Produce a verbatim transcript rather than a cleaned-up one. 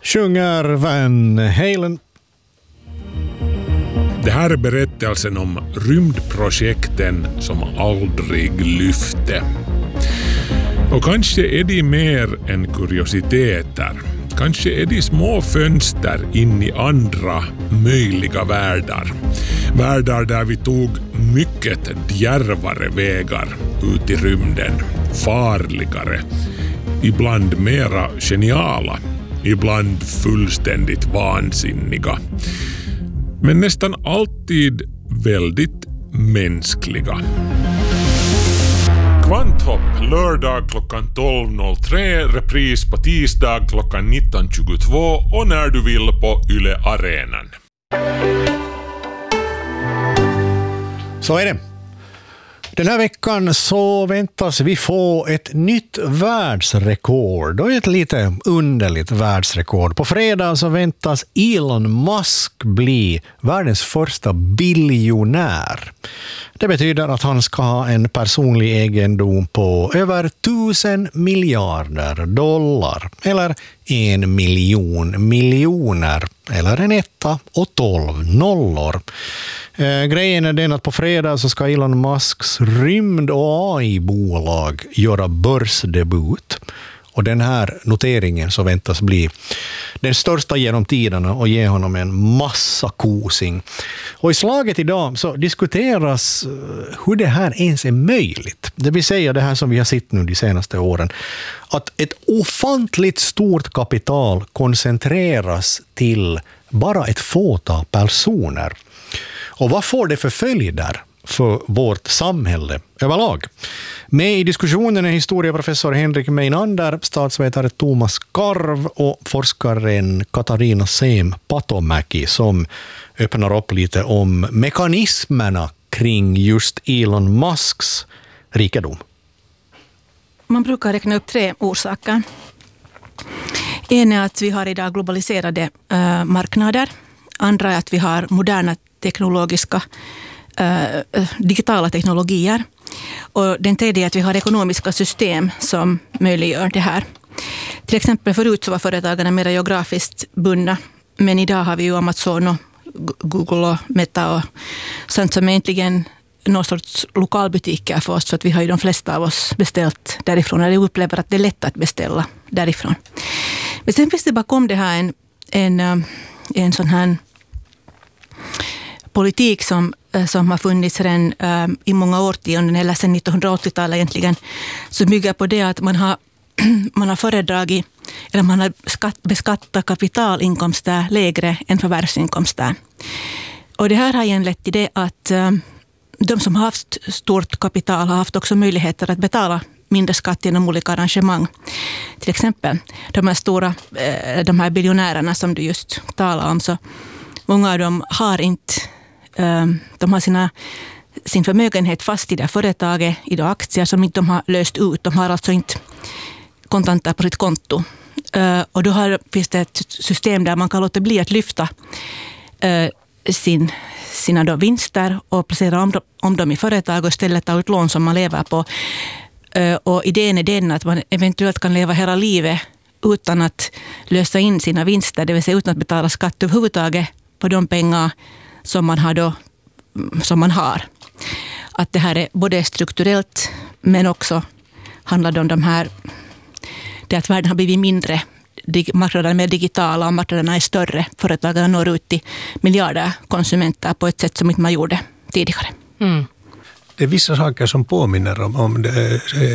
Sjunger Van Halen. Det här är berättelsen om rymdprojekten som aldrig lyfte. Och kanske är de mer än kuriositeter. Kanske är de små fönster in i andra möjliga världar. Världar där vi tog mycket djärvare vägar ut i rymden. Farligare. Ibland mera geniala. Ibland fullständigt vansinniga. Men nästan alltid väldigt mänskliga. Kvanthopp lördag klockan tolv noll tre, repris på tisdag klockan nitton tjugotvå och när du vill på Yle Arenan. Så är det. Den här veckan så väntas vi få ett nytt världsrekord och ett lite underligt världsrekord. På fredag så väntas Elon Musk bli världens första biljonär. Det betyder att han ska ha en personlig egendom på över tusen miljarder dollar eller en miljon miljoner eller en etta och tolv nollor. Eh, grejen är den att på fredag så ska Elon Musks rymd- och A I-bolag göra börsdebut. Och den här noteringen så väntas bli den största genom tiderna och ge honom en massa kosing. Och i slaget idag så diskuteras hur det här ens är möjligt. Det vill säga det här som vi har sett nu de senaste åren. Att ett ofantligt stort kapital koncentreras till bara ett fåtal personer. Och vad får det för följder för vårt samhälle överlag? Med i diskussionen är historieprofessor Henrik Meinander, statsvetare Thomas Karv och forskaren Katarina Seem-Patomäki som öppnar upp lite om mekanismerna kring just Elon Musks rikedom. Man brukar räkna upp tre orsaker. En är att vi har idag globaliserade äh, marknader. Andra är att vi har moderna teknologiska äh, digitala teknologier. Och den tredje är att vi har ekonomiska system som möjliggör det här. Till exempel förut så var företagarna mer geografiskt bundna. Men idag har vi ju Amazon och Google och Meta och sånt som egentligen någon sorts lokalbutiker för oss. För att vi har ju de flesta av oss beställt därifrån. Eller upplever att det är lätt att beställa därifrån. Men sen finns det bakom det här en, en, en sån här politik som, som har funnits redan äh, i många årtionden eller sedan nittonhundraåttiotalet egentligen, som bygger på det att man har, man har föredragit eller man har skatt, beskattat kapitalinkomster lägre än förvärvsinkomster. Och det här har igen lett till det att äh, de som har haft stort kapital har haft också möjligheter att betala mindre skatt genom olika arrangemang. Till exempel de här stora, äh, de här biljonärerna som du just talade om, så många av dem har inte De har sina, sin förmögenhet fast i det företaget, i de aktier som inte de har löst ut. De har alltså inte kontanter på sitt konto. Och då har, finns det ett system där man kan låta bli att lyfta sin, sina då vinster och placera om, om dem i företag och istället ta ut lån som man lever på. Och idén är den att man eventuellt kan leva hela livet utan att lösa in sina vinster, det vill säga utan att betala skatt överhuvudtaget på de pengar som man har då, som man har. Att det här är både strukturellt men också handlar om de här, det att världen har blivit mindre, marknaderna är mer digitala och marknaderna är större. Företagen når ut till miljarder konsumenter på ett sätt som inte man gjorde tidigare. Mm. Det är vissa saker som påminner om, om det.